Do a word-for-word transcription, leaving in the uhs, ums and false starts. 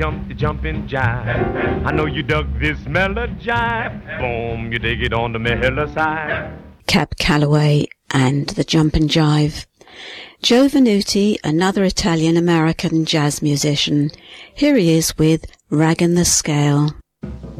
jump the jumping jive. I know you dug this melody jive. Boom, you dig it on the Mahilla side. Cab Calloway and the Jumpin' Jive. Joe Venuti, another Italian-American jazz musician. Here he is with Raggin' the Scale.